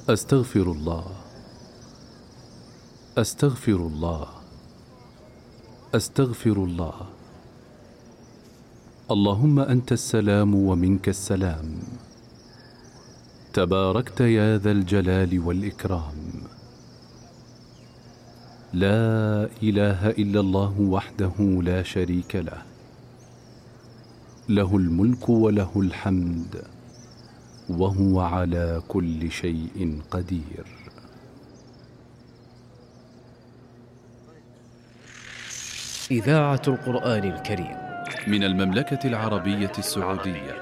أستغفر الله، أستغفر الله، أستغفر الله. اللهم أنت السلام ومنك السلام، تباركت يا ذا الجلال والإكرام. لا إله إلا الله وحده لا شريك له، له الملك وله الحمد وهو على كل شيء قدير. إذاعة القرآن الكريم من المملكة العربية السعودية.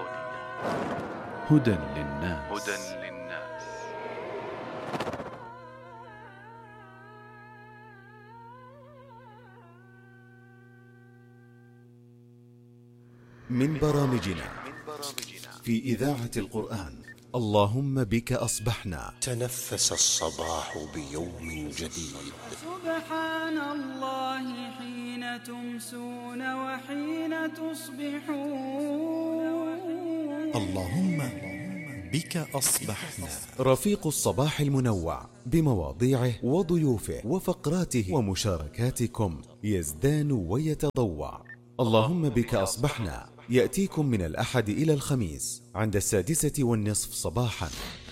هدى للناس. من برامجنا في إذاعة القرآن. اللهم بك أصبحنا. تنفس الصباح بيوم جديد. سبحان الله حين تمسون وحين تصبحون. اللهم بك أصبحنا. رفيق الصباح المنوع بمواضيعه وضيوفه وفقراته ومشاركاتكم يزدان ويتضوع. اللهم بك أصبحنا يأتيكم من الأحد إلى الخميس عند 6:30 صباحا.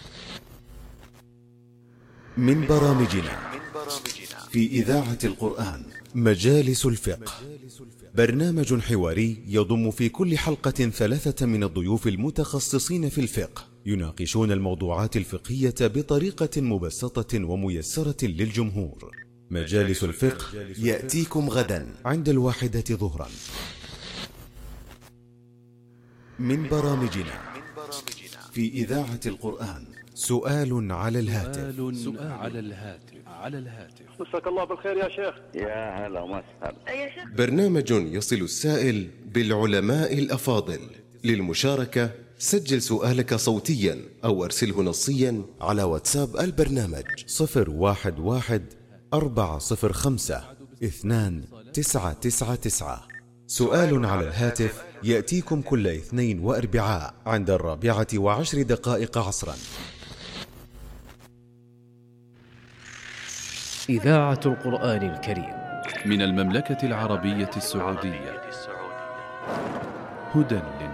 من برامجنا في إذاعة القرآن مجالس الفقه، برنامج حواري يضم في كل حلقة 3 من الضيوف المتخصصين في الفقه، يناقشون الموضوعات الفقهية بطريقة مبسطة وميسرة للجمهور. مجالس الفقه يأتيكم غدا عند 1 ظهرا. من برامجنا في إذاعة القرآن سؤال على الهاتف. مساك الله بالخير يا شيخ. يا هلا ومسهلا. برنامج يصل السائل بالعلماء الأفاضل. للمشاركة سجل سؤالك صوتيا أو أرسله نصيا على واتساب البرنامج 011-405-2999. سؤال على الهاتف يأتيكم كل اثنين وأربعاء عند 4:10 عصرا. إذاعة القرآن الكريم من المملكة العربية السعودية. هدى